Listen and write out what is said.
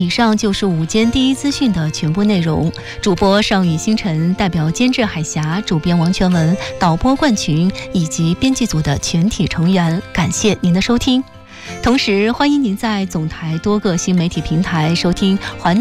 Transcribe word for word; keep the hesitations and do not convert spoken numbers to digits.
以上就是午间第一资讯的全部内容。主播尚宇星辰代表监制海峡、主编王全文、导播冠群以及编辑组的全体成员，感谢您的收听。同时，欢迎您在总台多个新媒体平台收听环